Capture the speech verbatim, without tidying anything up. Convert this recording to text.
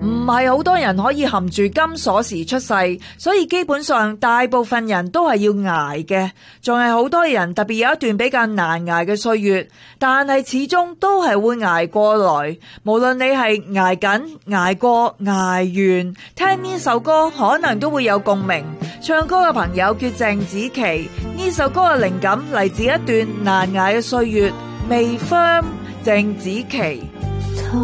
唔係好多人可以含住金鎖匙出世，所以基本上大部分人都係要捱嘅。仲係好多人特別有一段比較難捱嘅歲月，但係始終都係會捱過來。無論你係捱緊、捱過、捱完，聽呢首歌可能都會有共鳴。唱歌嘅朋友叫鄭子琪，呢首歌嘅靈感嚟自一段難捱嘅歲月。微 firm 鄭子琪。